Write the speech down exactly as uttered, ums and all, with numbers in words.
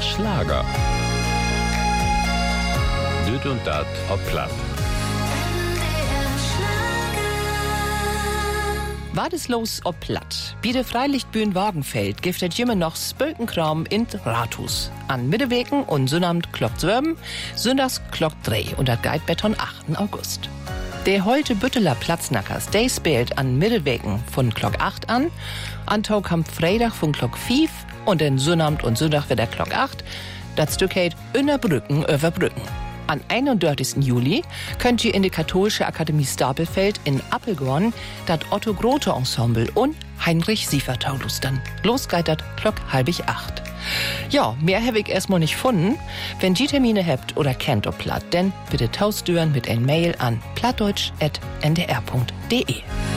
Schlager. Düt und dat ob Platt. War das los ob Platt? Bi de Freilichtbühn Wagenfeld giftet jimmer noch Spökenkram in Rathus. An Mitteweken und Sonnabend klock zwölf, Sonntags klock drei und dat Geitbeton achten August. Der heute Bütteler Platznackers, der spielt an Mitteweken von klock acht an, an Tag am Freitag von klock fünf und den Sonnabend und Sonntag wieder klock acht. Das Stück heißt Inner Brücken über Brücken. Am einunddreißigsten Juli könnt ihr in die Katholische Akademie Stapelfeld in Appelgorn das Otto Grote Ensemble und Heinrich Sievertau lustern. Los geht das klock halbig acht. Ja, mehr habe ich erstmal nicht gefunden. Wenn ihr Termine habt oder kennt ob Platt, dann bitte tausdüren mit ein Mail an plattdeutsch at n d r punkt d e.